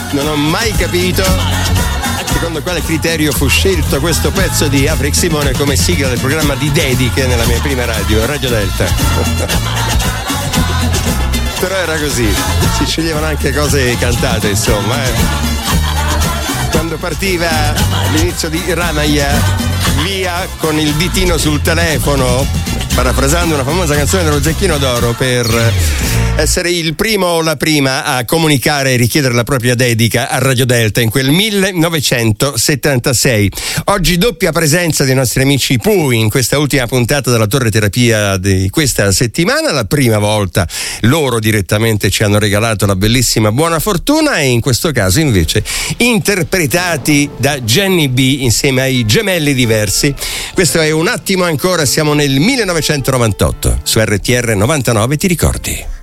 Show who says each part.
Speaker 1: Non ho mai capito secondo quale criterio fu scelto questo pezzo di Afric Simone come sigla del programma di dediche nella mia prima radio, Radio Delta. Però era così, si sceglievano anche cose cantate, insomma. Quando partiva l'inizio di Ramaya, via con il ditino sul telefono, parafrasando una famosa canzone dello Zecchino d'Oro, per essere il primo o la prima a comunicare e richiedere la propria dedica a Radio Delta in quel 1976. Oggi doppia presenza dei nostri amici Pui in questa ultima puntata della Torre Terapia di questa settimana. La prima volta loro direttamente ci hanno regalato la bellissima Buona Fortuna, e in questo caso invece interpretati da Jenny B insieme ai Gemelli Diversi. Questo è Un attimo ancora, siamo nel 1998 su RTR 99, ti ricordi?